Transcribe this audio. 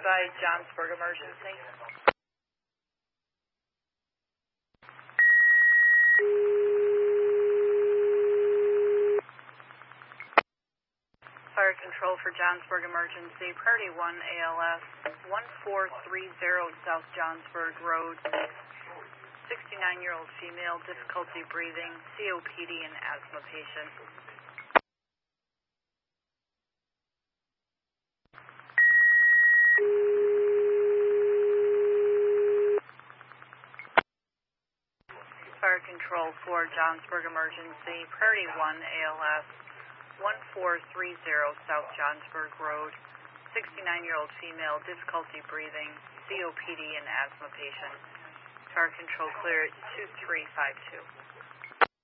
by Johnsburg Emergency. Fire control for Johnsburg Emergency, Priority 1 ALS, 1430 South Johnsburg Road, 69-year-old female, difficulty breathing, COPD and asthma patient. Fire control for Johnsburg Emergency, Priority 1 ALS, 1430 South Johnsburg Road, 69-year-old female, difficulty breathing, COPD and asthma patient. Fire control clear at 2352.